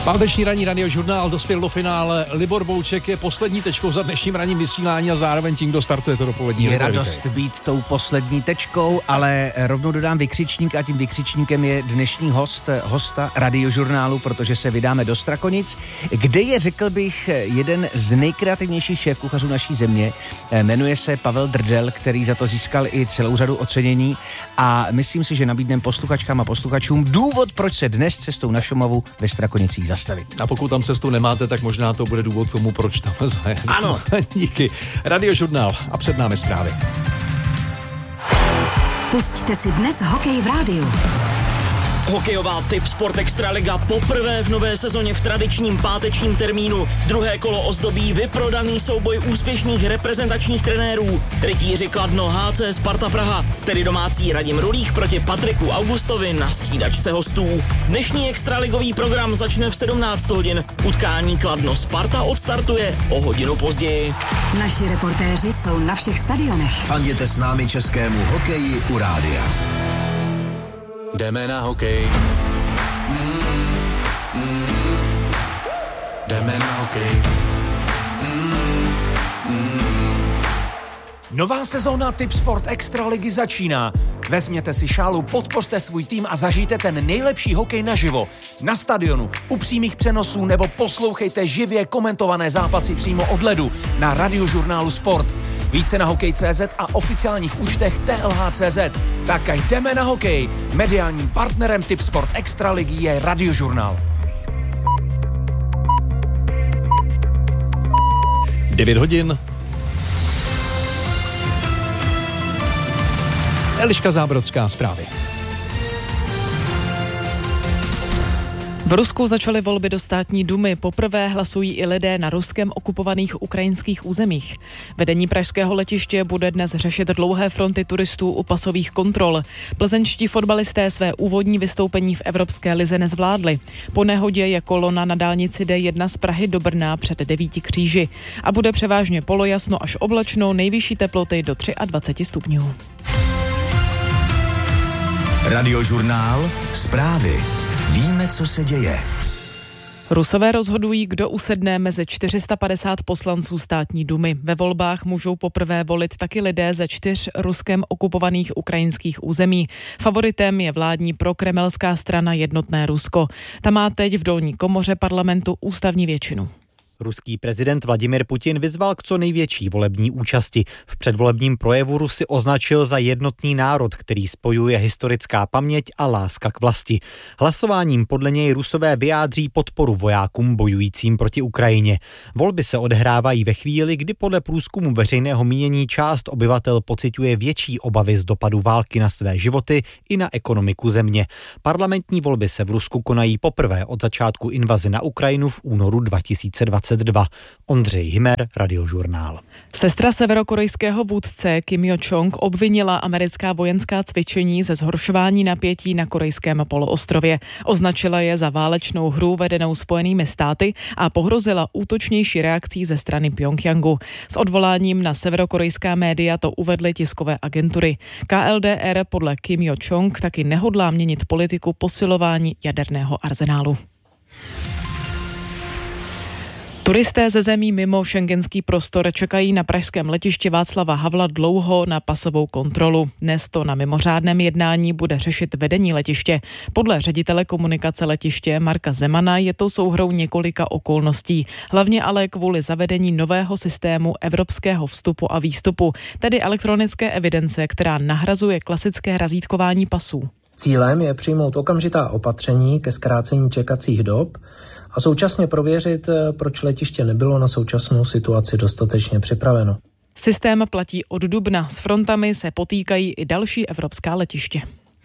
Páteční ranní radiožurnál dospěl do finále. Libor Bouček je poslední tečkou za dnešním ranním vysílání a zároveň tím, kdo startuje to dopolední. Je radost být tou poslední tečkou, ale rovnou dodám vykřičník a tím vykřičníkem je dnešní hosta radiožurnálu, protože se vydáme do Strakonic, kde je, řekl bych, jeden z nejkreativnějších šéfkuchařů naší země. Jmenuje se Pavel Drdel, který za to získal i celou řadu ocenění a myslím si, že nabídneme posluchačkám a posluchačům důvod, proč se dnes cestou na Šumavu ve Strakonicích zastavit. A pokud tam cestu nemáte, tak možná to bude důvod k tomu, proč tam zajet. Ano. Díky. Radiožurnál a před námi zprávy. Pusťte si dnes hokej v rádiu. Hokejová Tipsport Extraliga poprvé v nové sezóně v tradičním pátečním termínu. Druhé kolo ozdobí vyprodaný souboj úspěšných reprezentačních trenérů. Rytíři Kladno HC Sparta Praha, tedy domácí Radim Rulík proti Patriku Augustovi na střídačce hostů. Dnešní extraligový program začne v 17 hodin. Utkání Kladno Sparta odstartuje o hodinu později. Naši reportéři jsou na všech stadionech. Fandíte s námi českému hokeji u rádia. Jdeme na hokej. Jdeme na hokej. Nová sezóna Tipsport Extraligy začíná. Vezměte si šálu, podpořte svůj tým a zažijte ten nejlepší hokej naživo. Na stadionu, u přímých přenosů nebo poslouchejte živě komentované zápasy přímo od ledu na radiožurnálu Sport. Více na hokej.cz a oficiálních účtech TLH.cz. Tak jdeme na hokej. Mediálním partnerem Tipsport Extraligy je Radiožurnál. 9 hodin. Eliška Zábrodská, zprávy. V Rusku začaly volby do státní dumy. Poprvé hlasují i lidé na ruskem okupovaných ukrajinských územích. Vedení pražského letiště bude dnes řešit dlouhé fronty turistů u pasových kontrol. Plzeňští fotbalisté své úvodní vystoupení v Evropské lize nezvládli. Po nehodě je kolona na dálnici D1 z Prahy do Brna před 9 kříži. A bude převážně polojasno až oblačno, nejvyšší teploty do 23 stupňů. Radiožurnál, zprávy. Víme, co se děje. Rusové rozhodují, kdo usedne mezi 450 poslanců státní dumy. Ve volbách můžou poprvé volit taky lidé ze 4 Ruskem okupovaných ukrajinských území. Favoritem je vládní prokremelská strana Jednotné Rusko. Ta má teď v dolní komoře parlamentu ústavní většinu. Ruský prezident Vladimir Putin vyzval k co největší volební účasti. V předvolebním projevu Rusy označil za jednotný národ, který spojuje historická paměť a láska k vlasti. Hlasováním podle něj Rusové vyjádří podporu vojákům bojujícím proti Ukrajině. Volby se odehrávají ve chvíli, kdy podle průzkumu veřejného mínění část obyvatel pociťuje větší obavy z dopadu války na své životy i na ekonomiku země. Parlamentní volby se v Rusku konají poprvé od začátku invaze na Ukrajinu v únoru 2022. Ondřej Himer, Radiožurnál. Sestra severokorejského vůdce Kim Jo-chong obvinila americká vojenská cvičení ze zhoršování napětí na korejském poloostrově. Označila je za válečnou hru vedenou Spojenými státy a pohrozila útočnější reakcí ze strany Pjongjangu. S odvoláním na severokorejská média to uvedly tiskové agentury. KLDR podle Kim Jo-chong taky nehodlá měnit politiku posilování jaderného arzenálu. Turisté ze zemí mimo schengenský prostor čekají na pražském letišti Václava Havla dlouho na pasovou kontrolu. Dnes to na mimořádném jednání bude řešit vedení letiště. Podle ředitele komunikace letiště Marka Zemana je to souhrou několika okolností. Hlavně ale kvůli zavedení nového systému evropského vstupu a výstupu, tedy elektronické evidence, která nahrazuje klasické razítkování pasů. Cílem je přijmout okamžitá opatření ke zkrácení čekacích dob a současně prověřit, proč letiště nebylo na současnou situaci dostatečně připraveno. Systém platí od dubna. S frontami se potýkají i další evropská letiště.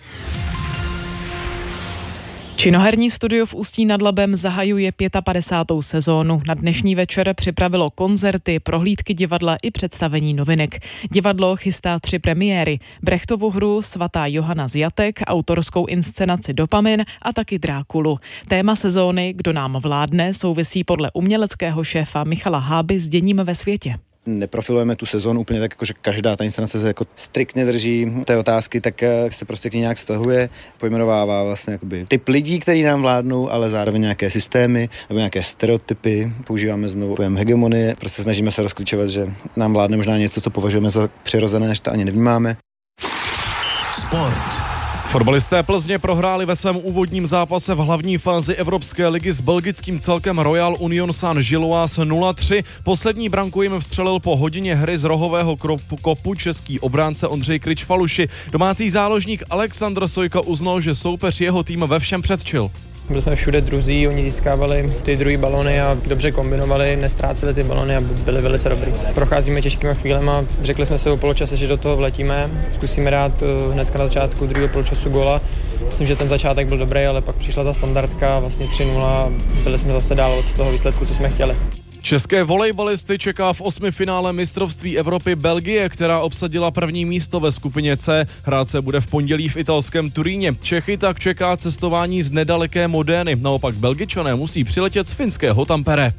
Činoherní studio v Ústí nad Labem zahajuje 55. sezónu. Na dnešní večer připravilo koncerty, prohlídky divadla i představení novinek. Divadlo chystá 3 premiéry. Brechtovu hru Svatá Johana z Jatek, autorskou inscenaci Dopamin a taky Drákulu. Téma sezóny Kdo nám vládne souvisí podle uměleckého šéfa Michala Háby s děním ve světě. neprofilujeme tu sezónu úplně tak, jako že každá ta instanace se jako striktně drží té otázky, tak se prostě k ní nějak vztahuje, pojmenovává vlastně jakoby typ lidí, který nám vládnou, ale zároveň nějaké systémy nebo nějaké stereotypy. Používáme znovu pojem hegemonie, prostě snažíme se rozklíčovat, že nám vládne možná něco, co považujeme za přirozené, že to ani nevnímáme. Sport. Fotbalisté Plzně prohráli ve svém úvodním zápase v hlavní fázi Evropské ligy s belgickým celkem Royal Union Saint-Gilloise 0-3. Poslední branku jim vstřelil po hodině hry z rohového kopu český obránce Ondřej Kryč-Faluši. Domácí záložník Alexandr Sojka uznal, že soupeř jeho tým ve všem předčil. Byli jsme všude druzí, oni získávali ty druhý balony a dobře kombinovali, nestráceli ty balony a byli velice dobrý. Procházíme těžkýma chvílema, řekli jsme si o poločase, že do toho vletíme, zkusíme dát hnedka na začátku druhého poločasu góla. Myslím, že ten začátek byl dobrý, ale pak přišla ta standardka, vlastně 3-0 a byli jsme zase dál od toho výsledku, co jsme chtěli. České volejbalisty čeká v 8. finále mistrovství Evropy Belgie, která obsadila první místo ve skupině C. Hrát se bude v pondělí v italském Turíně. Čechy tak čeká cestování z nedaleké Modény. Naopak Belgičané musí přiletět z finského Tampere.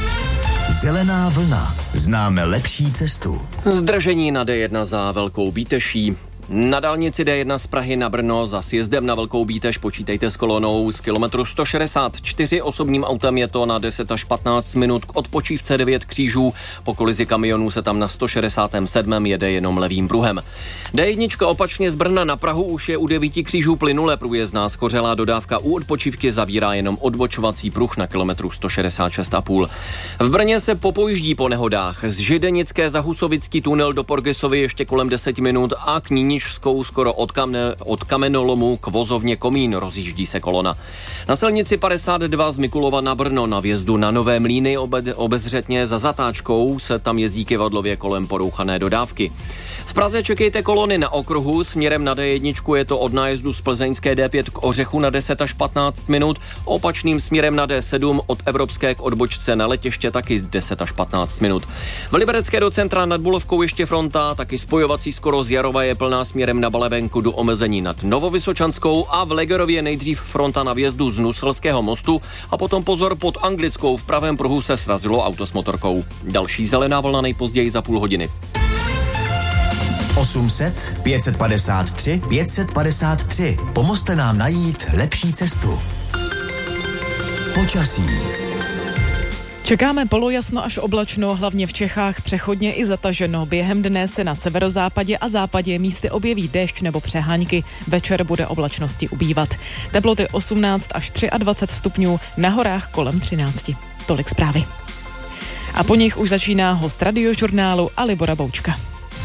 Zelená vlna. Známe lepší cestu. Zdržení na D1 za Velkou Bíteší. Na dálnici D1 z Prahy na Brno za sjezdem na Velkou Bítež počítejte s kolonou z kilometru 164. Osobním autem je to na 10 až 15 minut k odpočívce 9 křížů. Po kolizi kamionů se tam na 167. jede jenom levým pruhem. D1 opačně z Brna na Prahu už je u 9 křížů plynule průjezdná. Skořelá dodávka u odpočívky zavírá jenom odbočovací pruh na kilometru 166,5. V Brně se popojíždí po nehodách. Z Židenické za Husovický tunel do Porgesovy ještě kolem 10 minut a k Nínižskou skoro od kamenolomu k vozovně Komín rozjíždí se kolona. Na silnici 52 z Mikulova na Brno na vjezdu na Nové Mlýny obezřetně za zatáčkou se tam jezdí kyvadlově kolem porouchané dodávky. V Praze čekejte kolony na okruhu, směrem na D1 je to od nájezdu z plzeňské D5 k Ořechu na 10 až 15 minut, opačným směrem na D7 od Evropské k odbočce na letiště taky 10 až 15 minut. V Liberecké do centra nad Bulovkou ještě fronta, taky spojovací skoro z Jarova je plná směrem na Balevenku do omezení nad Novovysočanskou a v Legerově nejdřív fronta na vjezdu z Nuselského mostu a potom pozor pod Anglickou, v pravém pruhu se srazilo auto s motorkou. Další zelená vlna nejpozději za půl hodiny. 800 553 553. Pomozte nám najít lepší cestu. Počasí. Čekáme polojasno až oblačno, hlavně v Čechách přechodně i zataženo. Během dne se na severozápadě a západě místy objeví déšť nebo přehánky. Večer bude oblačnosti ubývat. Teploty 18 až 23 stupňů, na horách kolem 13. Tolik zprávy. A po nich už začíná host Radiožurnálu a Libora Boučka.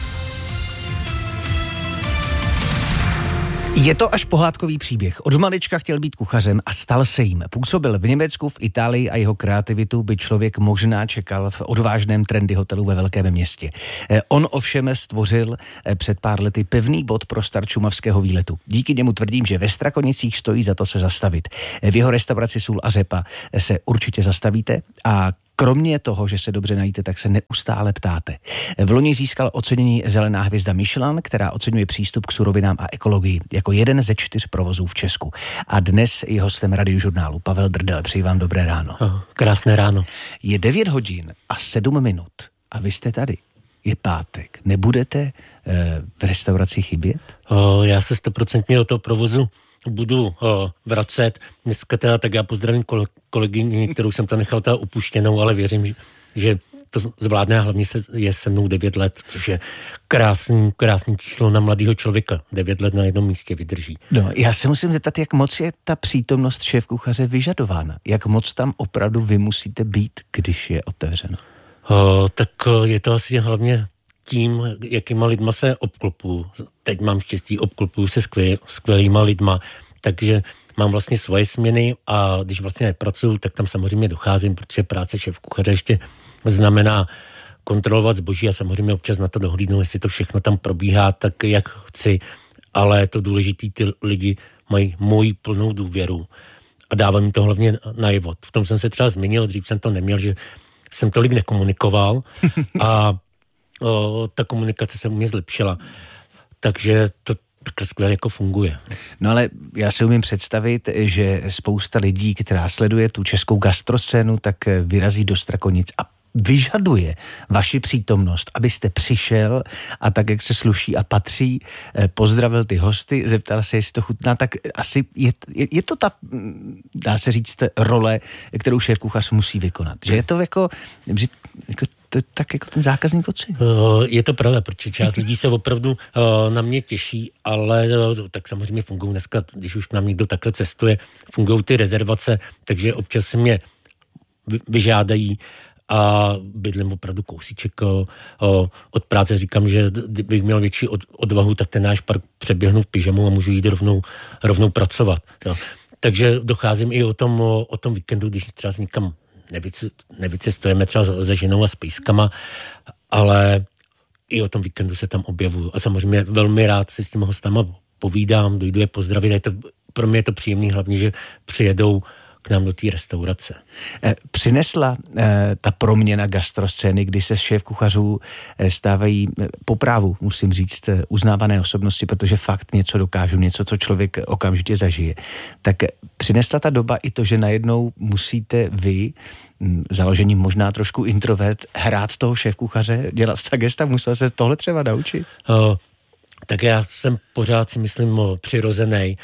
Je to až pohádkový příběh. Od malička chtěl být kuchařem a stal se jím. Působil v Německu, v Itálii a jeho kreativitu by člověk možná čekal v odvážném trendy hotelu ve velkém městě. On ovšem stvořil před pár lety pevný bod pro start šumavského výletu. Díky němu tvrdím, že ve Strakonicích stojí za to se zastavit. V jeho restauraci Sůl a řepa se určitě zastavíte a kromě toho, že se dobře najíte, tak se neustále ptáte. V loni získal ocenění Zelená hvězda Michelin, která oceňuje přístup k surovinám a ekologii jako jeden ze 4 provozů v Česku. A dnes je hostem Radiožurnálu Pavel Drdel. Přeji vám dobré ráno. Krásné ráno. Je 9 hodin a 7 minut a vy jste tady. Je pátek. Nebudete v restauraci chybět? Já se 100% do toho provozu budu vracet. Dneska teda tak já pozdravím kolegyni, kterou jsem tam nechal teda upuštěnou, ale věřím, že to zvládne a hlavně je se mnou 9 let, což je krásný číslo na mladého člověka. 9 let na jednom místě vydrží. No, já se musím zeptat, jak moc je ta přítomnost šéfkuchaře vyžadována? Jak moc tam opravdu vy musíte být, když je otevřeno? Tak je to asi hlavně tím, jakýma lidma se obklopuju. Teď mám štěstí, obklopuju se skvělýma lidma, takže mám vlastně svoje směny a když vlastně nepracuju, tak tam samozřejmě docházím, protože práce šéfkuchaře ještě znamená kontrolovat zboží a samozřejmě občas na to dohlídnu, jestli to všechno tam probíhá tak, jak chci, ale to důležitý, ty lidi mají moji plnou důvěru a dávám jim to hlavně najevo. V tom jsem se třeba změnil, dřív jsem to neměl, že jsem tolik nekomunikoval a ta komunikace se u mě zlepšila. Takže to takhle skvěle jako funguje. No ale já si umím představit, že spousta lidí, která sleduje tu českou gastroscénu, tak vyrazí do Strakonic a vyžaduje vaši přítomnost, abyste přišel a tak, jak se sluší a patří, pozdravil ty hosty, zeptal se, jestli to chutná, tak asi je to ta, dá se říct, role, kterou šéfkuchař musí vykonat. Že je to jako tak jako ten zákazník ocení. Je to pravda, protože část lidí se opravdu na mě těší, ale tak samozřejmě fungují dneska, když už nám někdo takhle cestuje, fungují ty rezervace, takže občas se mě vyžádají a bydlím opravdu kousíček od práce. Říkám, že kdybych měl větší odvahu, tak ten náš park přeběhnu v pyžamu a můžu jít rovnou pracovat. Jo. Takže docházím i o tom víkendu, když třeba někam nevycestujeme třeba se ženou a s pejskama, ale i o tom víkendu se tam objevuju. A samozřejmě velmi rád si s těma hostama povídám, dojdu je pozdravit. Pro mě je to příjemný, hlavně, že přijedou k nám do té restaurace. Přinesla ta proměna gastroscény, kdy se z šéfkuchařů stávají po právu, musím říct, uznávané osobnosti, protože fakt něco dokážu, něco, co člověk okamžitě zažije. Tak přinesla ta doba i to, že najednou musíte vy, založením možná trošku introvert, hrát toho šéfkuchaře, dělat ta gesta, musel se tohle třeba naučit? Tak já jsem pořád si myslím přirozený.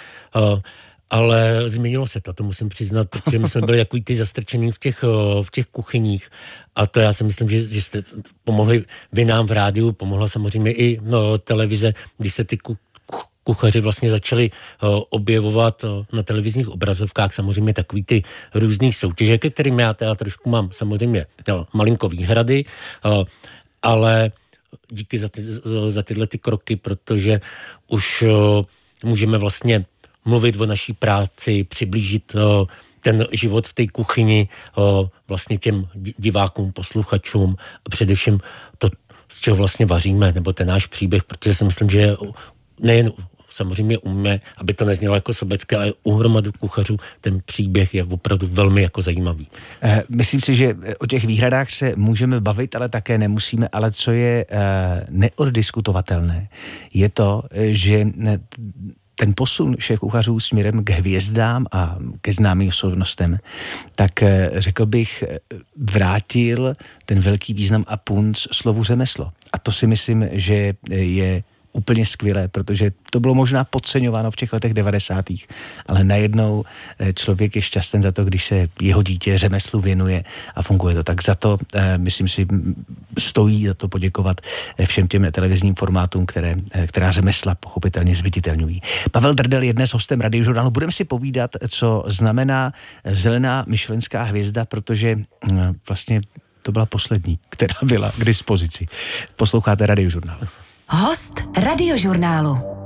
Ale změnilo se to musím přiznat, protože my jsme byli takový ty zastrčený v těch kuchyních a to já si myslím, že jste pomohli vy nám v rádiu, pomohla samozřejmě i televize, když se ty kuchaři vlastně začali objevovat na televizních obrazovkách, samozřejmě takový ty různý soutěže, ke kterým já teda trošku mám samozřejmě malinko výhrady, ale díky za tyhle ty kroky, protože už můžeme vlastně mluvit o naší práci, přiblížit ten život v té kuchyni vlastně těm divákům, posluchačům a především to, z čeho vlastně vaříme, nebo ten náš příběh, protože si myslím, že nejen samozřejmě umíme, aby to neznělo jako sobecké, ale u hromadu kuchařů ten příběh je opravdu velmi jako zajímavý. Myslím si, že o těch výhradách se můžeme bavit, ale také nemusíme, ale co je neoddiskutovatelné, je to, že ten posun šéfkuchařů směrem k hvězdám a ke známým osobnostem, tak řekl bych, vrátil ten velký význam a punc slovu řemeslo. A to si myslím, že je úplně skvělé, protože to bylo možná podceňováno v těch letech 90. Ale najednou člověk je šťastný za to, když se jeho dítě řemeslu věnuje a funguje to. Tak za to, myslím si, stojí za to poděkovat všem těm televizním formátům, která řemesla pochopitelně zviditelňují. Pavel Drdel je dnes hostem Radiožurnálu. Budeme si povídat, co znamená zelená michelenská hvězda, protože vlastně to byla poslední, která byla k dispozici. Posloucháte Radiožurnál. Host Radiožurnálu.